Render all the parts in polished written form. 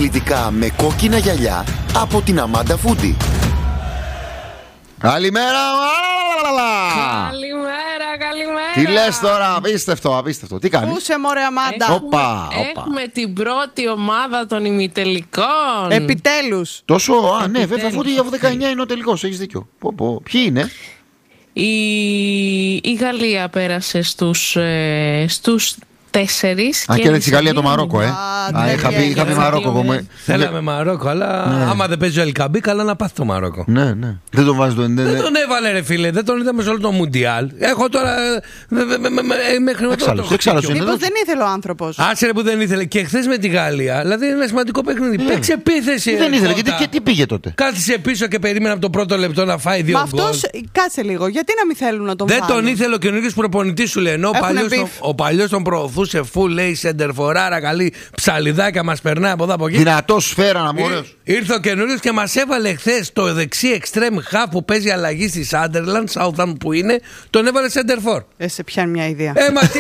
αθλητικά με κόκκινα γυαλιά από την Αμάντα Φούντι. Καλημέρα! Καλημέρα. Τι λες τώρα, απίστευτο. Τι κάνεις? Πούσε μωρέ Αμάντα. Έχουμε την πρώτη ομάδα των ημιτελικών. Επιτέλους. Τόσο, ναι, βέβαια, αφού 19 είναι ο τελικός, έχεις δίκιο. Ποιοι είναι? Η Γαλλία πέρασε στους 4. Α, και η Γαλλία το Μαρόκο, είχα πει Μαρόκο. Θέλαμε Μαρόκο, αλλά άμα δεν παίζει ο Ελκαμπή, καλά να πάθει το Μαρόκο. Ναι. Δεν τον βάζει Δεν τον έβαλε, ρε φίλε, δεν τον είδαμε σε όλο το Μουντιάλ. Έχω τώρα. Μέχρι Εξάλλου. Μήπως δεν ήθελε ο άνθρωπος. Άσε ρε που δεν ήθελε. Και χθες με τη Γαλλία, δηλαδή είναι ένα σημαντικό παιχνίδι. Παίξε επίθεση. Δεν ήθελε, και τι πήγε τότε? Κάθισε πίσω και περίμενε από το πρώτο λεπτό να φάει 2 γκολ. Μα αυτός, κάτσε λίγο, γιατί να μην θέλουν να τον βάλουν? Δεν τον ήθελε ο καινούργιος προπονητής, σου λέει. Ενώ ο παλιός τον προωθούσε full, λέει σεντερφοράρα, καλή ψαλιδάκια, μας περνάει από εδώ από εκεί. Δυνατός σφαίρα να μου ωραίος. Ήρθε ο καινούριος και μας έβαλε χθες το δεξί εξτρέμ χαφ που παίζει αλλαγή στη Σάντερλαντ, Southampton που είναι, τον έβαλε σεντερφόρ. Σε πιάνει μια ιδέα.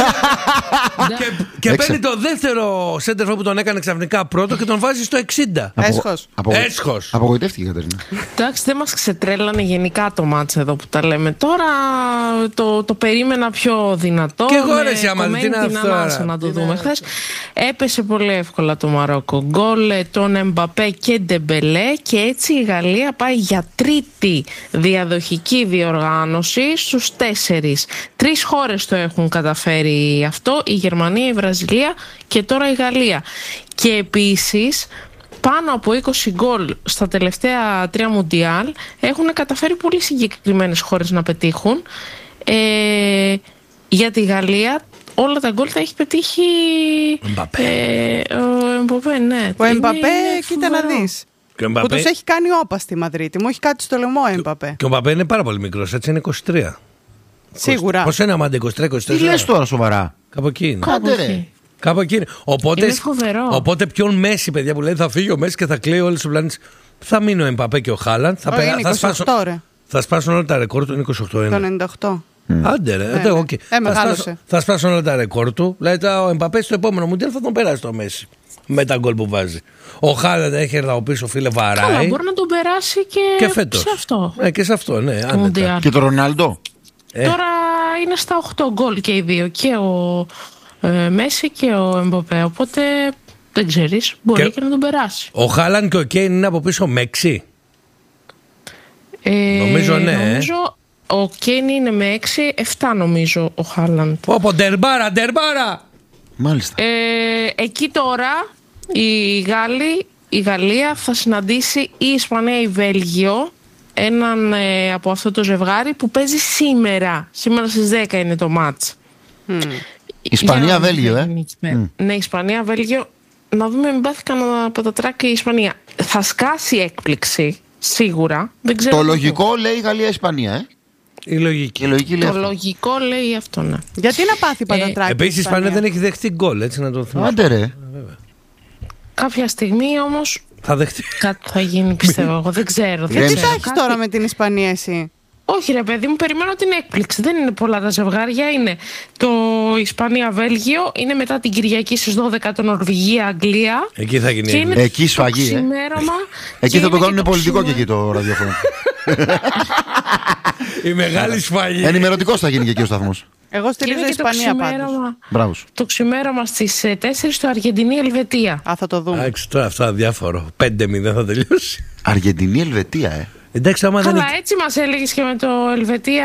Και παίρνει το δεύτερο σεντερφόρ που τον έκανε ξαφνικά πρώτο και τον βάζει στο 60. Έσχος. Απογοητεύτηκε η Κατερίνα. Εντάξει, δεν μας ξετρέλανε γενικά το μάτς εδώ που τα λέμε. Τώρα το περίμενα πιο δυνατό. Και εγώ ρε Σιαμάδη, τι είναι αυτό? Να το δούμε χθες. Έπεσε πολύ εύκολα το Μαρόκο. Γκολ των Εμπαπέ και Ντεμπελέ, και έτσι η Γαλλία πάει για τρίτη διαδοχική διοργάνωση στους 4. 3 χώρες το έχουν καταφέρει αυτό: η Γερμανία, η Βραζιλία και τώρα η Γαλλία. Και επίσης πάνω από 20 γκολ στα τελευταία 3 Μουντιάλ έχουν καταφέρει πολύ συγκεκριμένες χώρες να πετύχουν. Για τη Γαλλία όλα τα γκολ θα έχει πετύχει ο Εμπαπέ, ναι. Ο Εμπαπέ, κοίτα να δεις. Που τους έχει κάνει όπα στη Μαδρίτη. Μου έχει κάτι στο λαιμό ο Εμπαπέ. Και ο Εμπαπέ είναι πάρα πολύ μικρός, έτσι είναι 23. Σίγουρα. Πώς είναι Αμάντα, 23-24? Τι λες τώρα σοβαρά? Κάπου εκεί είναι. Κάπου εκεί. Οπότε ποιον Μέση, παιδιά, που λέει θα φύγει ο Μέση και θα κλαίει όλες τους πλανήτες? Θα μείνει ο Εμπαπέ και ο Χάλαντ. Θα σπάσουν όλα τα ρεκόρ του. Είναι 28. Το 98. Άντε ρε, θα σπάσουν όλα τα ρεκόρ του. Δηλαδή ο Εμπαπέ στο επόμενο Μουντιάλ θα τον περάσει το Μέση με τα γκολ που βάζει. Ο Χάλαντ έχει έρθει από πίσω, φίλε, βαράει. Καλά, μπορεί να τον περάσει και φέτος. Σε αυτό. Και σε αυτό, ναι. Και το Ρονάλντο. Τώρα είναι στα 8 γκολ και οι δύο, και ο Μέση και ο Εμπαπέ. Οπότε δεν ξέρεις, μπορεί και να τον περάσει. Ο Χάλαντ και ο Κέιν είναι από πίσω με 6. Νομίζω ναι. Νομίζω ο Κέιν είναι με 6, 7 νομίζω ο Χάλαντ. Πω, ντερμπάρα! Μάλιστα. Εκεί τώρα η Γαλλία θα συναντήσει η Ισπανία ή Βέλγιο, έναν από αυτό το ζευγάρι που παίζει σήμερα. Σήμερα στις 10 είναι το μάτς. Ισπανία-Βέλγιο, Ναι, Ισπανία-Βέλγιο. Να δούμε, μην πάθει κανένα από τα τράκ η Ισπανία. Θα σκάσει έκπληξη, σίγουρα. Δεν ξέρω. Το λογικό λέει Γαλλία-Ισπανία, Η λογική το λογικό λέει αυτό, ναι. Γιατί να πάθει πατατράκι? Επίσης η Ισπανία δεν έχει δεχτεί γκολ, έτσι να το θυμάμαι. Άντε ρε. Κάποια στιγμή όμως θα δεχτεί. Κάτι θα γίνει, πιστεύω. Εγώ δεν ξέρω. Τι θα έχεις τώρα με την Ισπανία εσύ? Όχι ρε παιδί μου, περιμένω την έκπληξη. Δεν είναι πολλά τα ζευγάρια. Είναι το Ισπανία-Βέλγιο, είναι μετά την Κυριακή στις 12 το Νορβηγία-Αγγλία. Εκεί θα γίνει. Εκεί σφαγή. Εκεί θα το κάνουν πολιτικό και εκεί το ραδιόφωνο. Η μεγάλη σφαγή. Ενημερωτικός θα γίνει και εκεί ο σταθμός. Εγώ στηρίζω Ισπανία πάντως. Το ξημέρωμα στις 4 στο Αργεντινή-Ελβετία. Θα το δούμε. Τώρα αυτό αδιάφορο. 5-0 θα τελειώσει. Αργεντινή-Ελβετία, Εντάξει, άμα καλά, έτσι μας έλεγες και με το Ελβετία.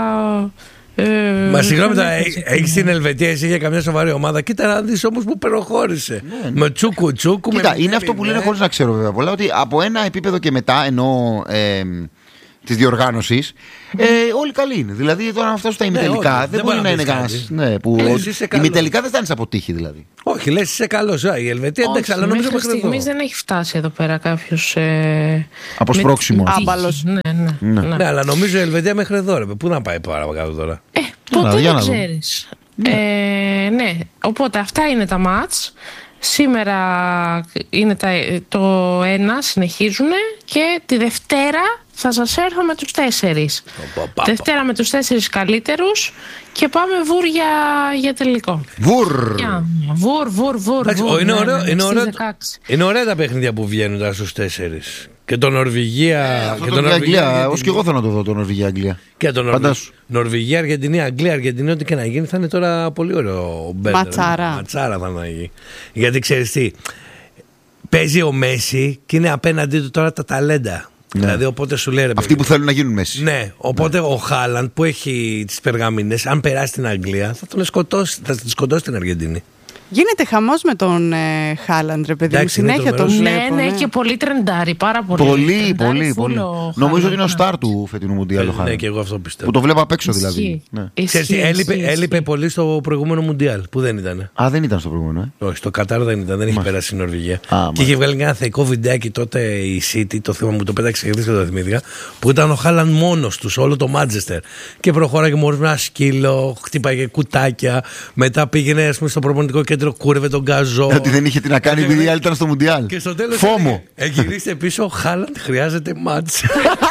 Μα συγγνώμη τώρα, έχεις την Ελβετία εσύ για καμιά σοβαρή ομάδα? Κοίτα να δεις όμως που προχώρησε. Με τσούκου. Κοίτα, είναι αυτό που λένε χωρίς να ξέρω βέβαια πολλά, ότι από ένα επίπεδο και μετά, ενώ της διοργάνωσης, όλοι καλοί είναι. Δηλαδή τώρα να φτάσουν στα ημιτελικά δεν μπορεί να είναι κανένας. Ημιτελικά δεν φτάνεις από τύχη δηλαδή. Όχι, λες είσαι καλός. Η Ελβετία εντάξει, αλλά νομίζω μέχρι στιγμής δεν έχει φτάσει εδώ πέρα κάποιος αποσπρόξιμο άμπαλος. Ναι, αλλά νομίζω η Ελβετία μέχρι εδώ ρε. Πού να πάει παρακάτω τώρα? Ποτέ δεν ξέρεις. Ναι, οπότε αυτά είναι τα μάτς. Σήμερα είναι το 1, συνεχίζουν, και τη Δευτέρα θα σας έρθω με τους 4. Δευτέρα με τους 4 καλύτερους και πάμε βουρ για τελικό. Βουρ! Βουρ. Είναι ωραία τα παιχνίδια που βγαίνουν τώρα στους 4. Και το Νορβηγία. Και τον Αγγλία. Ως και εγώ θέλω να το δω το Νορβηγία-Αγγλία. Και το Νορβηγία, Αργεντινή, Αγγλία, Αργεντινή, ό,τι και να γίνει θα είναι τώρα πολύ ωραίο. Ματσάρα θα είναι. Γιατί ξέρεις τι, παίζει ο Μέση και είναι απέναντί του τώρα τα ταλέντα. Ναι. Δηλαδή, οπότε σου λέει, αυτοί που θέλουν να γίνουν Μέση. Ναι, οπότε ο Χάλαντ που έχει τις περγαμίνες, αν περάσει στην Αγγλία, θα τον σκοτώσει, θα τη σκοτώσει την Αργεντινή. Γίνεται χαμός με τον Χάλαντ, ρε παιδί μου. Συνέχεια τον βλέπω. Ναι, και πολύ τρεντάρι, πάρα πολύ. Πολύ. Νομίζω ότι είναι ο στάρ του φετινού Μουντιάλ ο Χάλαντ. Ναι, και εγώ αυτό πιστεύω. Που το βλέπω απ' έξω δηλαδή. Έλειπε πολύ στο προηγούμενο Μουντιάλ, που δεν ήταν. Α, δεν ήταν στο προηγούμενο. Όχι, στο Κατάρ δεν ήταν, δεν είχε περάσει η Νορβηγία. Και είχε βγάλει ένα θεϊκό βιντεάκι τότε η City, το θέμα μου το πέταξε και δεν το θυμήθηκα, που ήταν ο Χάλαντ μόνος του, όλο το Μάντσεστερ. Και προχώραγε μόνο με ένα σκύλο, χτύπαγε κουτάκια, μετά πήγαινε στο προπονητικό κέντρο. Κούρευε τον γκαζό. Ότι δεν είχε τι να κάνει επειδή οι άλλοι ήταν στο Μουντιάλ. Και στο τέλος φόμο. Γυρίστε πίσω, Χάλαντ χρειάζεται μάτς.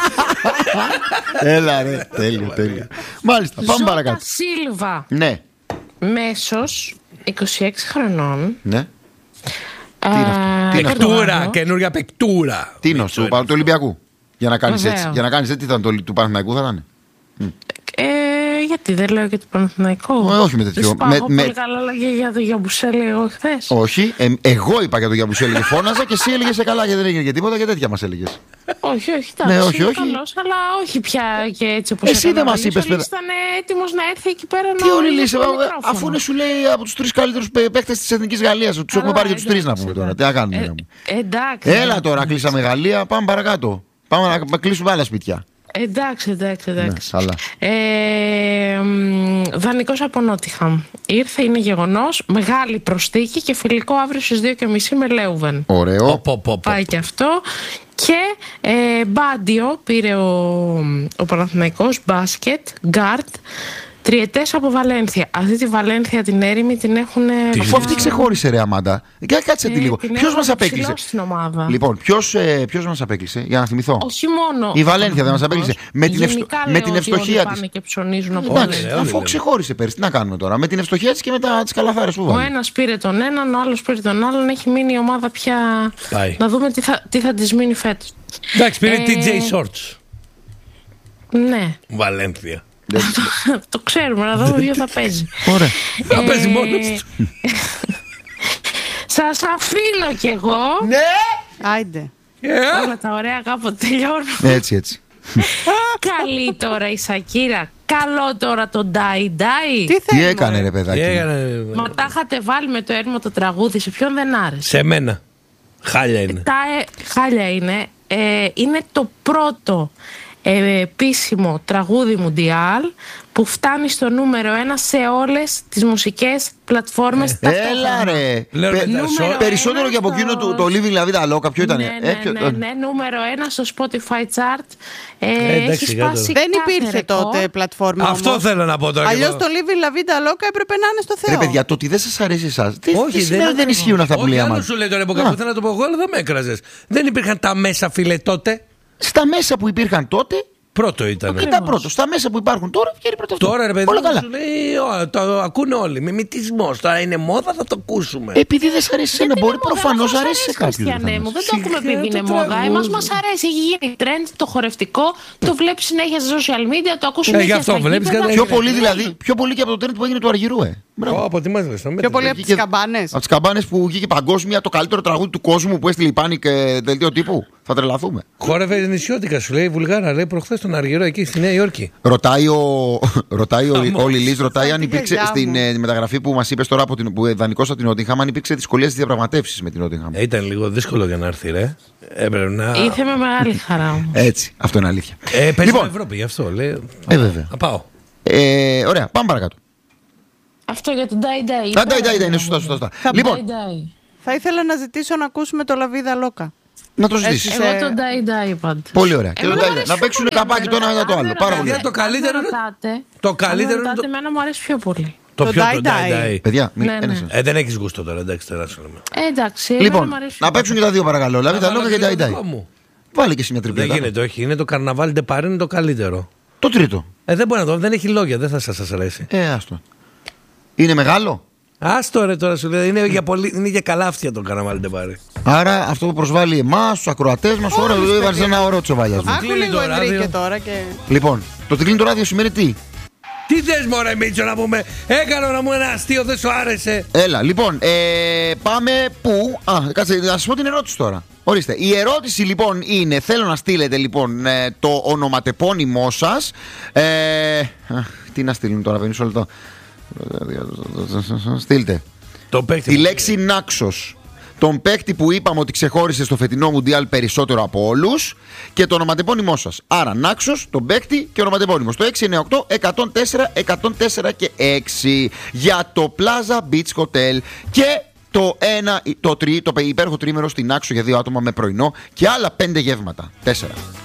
Έλα ρε, τέλειο. Μάλιστα, πάμε παρακάτω. Σίλβα. Ναι. Μέσος, 26 χρονών. Ναι. Πεκτούρα, καινούργια πεκτούρα. Τι είναι, του Ολυμπιακού. Για να κάνεις έτσι. Για να κάνεις έτσι, τι ήταν του Παναθηναϊκού θα ήταν. Γιατί δεν λέω και το Παναθηναϊκό. Όχι με τέτοιο. Πολύ καλά λόγια για το Γιαμπουσέλη εγώ χθες. Όχι, εγώ είπα για το Γιαμπουσέλη και φώναζα και εσύ έλεγες σε καλά και δεν έγινε και τίποτα και τέτοια μας έλεγες. Όχι, όχι. Καλός, αλλά όχι πια και έτσι όπως εσύ δεν μας είπες. Ήταν έτοιμος να έρθει εκεί πέρα τι όλη λύση, αφού είναι σου λέει από τους 3 καλύτερους παίκτες της Εθνικής Γαλλίας. Τους έχουμε πάρει και τους 3 να πούμε τώρα. Τι να κάνουμε. Εντάξει. Έλα τώρα, κλείσαμε Γαλλία, πάμε παρακάτω. Πάμε να κλείσουμε άλλα σπίτια. Εντάξει. Ναι, δανεικός από Νότιχαμ. Ήρθε, είναι γεγονός. Μεγάλη προσθήκη και φιλικό αύριο στις 2:30 με Λέουβεν. Ωραίο. Πάει και αυτό. Και Μπάντιο πήρε ο Παναθηναϊκός, μπάσκετ, γκάρτ. Τριετές από Βαλένθια. Αυτή τη Βαλένθια την έρημη την έχουν. Αφού αυτή ξεχώρισε, ρε Αμάντα. Κάτσε τη λίγο. Ποιος μας απέκλεισε. Λοιπόν, ποιος μας απέκλεισε, για να θυμηθώ. Όχι μόνο. Η Βαλένθια δεν μας απέκλεισε. Με την ευστοχία της. Πάνε και ψωνίζουν από αφού ξεχώρισε πέρυσι, τι να κάνουμε τώρα. Με την ευστοχία της και με τις καλαθάρες που βάλει. Ο ένας πήρε τον έναν, ο άλλος πήρε τον άλλον. Έχει μείνει η ομάδα πια. Να δούμε τι θα της μείνει φέτος. Εντάξει, πήρε TJ Shorts. Ναι. Βαλένθια. Το ξέρουμε, να δούμε ποιο θα παίζει. Ωραία. Θα παίζει μόνος του. Σας αφήνω κι εγώ. Ναι. Άιντε. Όλα τα ωραία κάποτε τελειώνουν. Έτσι. Καλή τώρα η Σακύρα. Καλό τώρα το Ντάι. Τι έκανε ρε παιδάκι. Μα τα είχατε βάλει με το έρμο το τραγούδι. Σε ποιον δεν άρεσε? Σε μένα. Χάλια είναι. Χάλια είναι. Είναι το πρώτο επίσημο τραγούδι Μουντιάλ που φτάνει στο νούμερο 1 σε όλες τις μουσικές πλατφόρμες Έλα ρε. Περισσότερο και από εκείνο το Living La Vida Loca. Ποιο ήταν? Ναι, νούμερο 1 στο Spotify chart. Έχει σπάσει. Δεν υπήρχε τότε πλατφόρμα. Αυτό θέλω να πω τώρα. Αλλιώς το Living La Vida Loca έπρεπε να είναι στο Θεό. Ρε παιδιά, το ότι δεν σας αρέσει εσάς. Όχι, δεν ισχύουν αυτά που λέει. Όχι, σου λέει τώρα που θέλω να το πω εγώ, αλλά δεν με έκραζες. Δεν υπήρχαν τα μέσα, φίλε, τότε. Στα μέσα που υπήρχαν τότε. Πρώτο ήταν. Πρώτο. Στα μέσα που υπάρχουν τώρα βγαίνει πρώτο. Τώρα ρε παιδί μου σου λέει, το ακούνε όλοι. Μιμητισμός. Τώρα είναι μόδα, θα το ακούσουμε. Επειδή δεν σ' αρέσει εσένα, μπορεί προφανώς αρέσει σε κάποιον. Δεν το έχουμε επειδή είναι μόδα. Εμάς μας αρέσει. Έχει γίνει trend το χορευτικό. Το βλέπεις συνέχεια στα social media, το ακούς συνέχεια στα γήπεδα. Πιο πολύ δηλαδή, πιο πολύ και από το trend που έγινε του Αργυρού. Πιο πολύ από τις καμπάνες. Από τις καμπάνες που βγήκε παγκόσμια το καλύτερο τραγούδι του κόσμου που έστειλε η Πάνικ δελτίο τύπου. Θα τρελαθούμε. Χόρευε νησιώτικα, σου λέει Βουλγάρα, λέει προχθές τον Αργυρό εκεί στη Νέα Υόρκη. Ρωτάει ο Λιλής, ρωτάει αν υπήρξε στην μεταγραφή που μας είπες τώρα που δανεικός από την Νότιγχαμ, αν υπήρξε δυσκολίες στις διαπραγματεύσεις με την Νότιγχαμ. Ήταν λίγο δύσκολο για να έρθει, ρε. Ήρθε με μεγάλη χαρά όμως. Έτσι, αυτό είναι αλήθεια. Παίζει στην Ευρώπη, γι' αυτό λέει. Βέβαια. Θα πάω. Ωραία, πάμε παρακάτω. Αυτό για τον Ντάι. Ντάι, είναι σωστά. Λοιπόν, θα ήθελα να ζητήσω να ακούσουμε το Λαβίδα Λόκα. Να το ζητήσεις. Εγώ τον Ντάι πάντα. Πολύ ωραία. Να παίξουν καπάκι το ένα μετά το άλλο. Πάρα πολύ. Το καλύτερο. Το καλύτερο. Εμένα μου αρέσει πιο πολύ. Το πιο Ντάι. Παιδιά, δεν έχεις γούστο τώρα, εντάξει, τεράστιο. Εντάξει. Λοιπόν, να παίξουν και τα δύο παρακαλώ. Λαβίδα Λόκα και Ντάι. Βάλε και εσύ μια τριπλέτα. Δεν γίνεται, όχι. Είναι το Καρναβάλι ντε Παρί, είναι το καλύτερο. Το τρίτο. Δεν μπορεί να το. Δεν έχει λόγια, δεν θα σας αρέσει. Άστο. Είναι μεγάλο. Άστο ρε τώρα σου λέει. Είναι για καλά αυτιά το Καρναβάλι ντε Παρί. Άρα αυτό που προσβάλλει εμάς, τους ακροατές μας, τώρα έβαζε ένα ωραίο τσοβαλιασμό. Άκου λίγο Ενρίκε τώρα και. Λοιπόν, το κλείνει το ράδιο σημαίνει τι? Τι θες μωρέ Μίτσο να πούμε? Έκανα να μου ένα αστείο, δεν σου άρεσε? Έλα, λοιπόν, πάμε πού? Κάτσε, να σας πω την ερώτηση τώρα. Ορίστε, η ερώτηση λοιπόν είναι, θέλω να στείλετε λοιπόν το ονοματεπώνυμό σας. Τι να στείλουν τώρα, μισό λεπτό. Στείλτε τη λέξη Νάξος, τον παίκτη που είπαμε ότι ξεχώρισε στο φετινό Μουντιάλ περισσότερο από όλους, και το ονοματεπώνυμό σας. Άρα Νάξος, τον παίκτη και ονοματεπώνυμο στο 698-104-104 και 6 για το Plaza Beach Hotel και το υπέροχο τρίμερο στην Νάξο για 2 άτομα με πρωινό και άλλα 5 γεύματα. 4.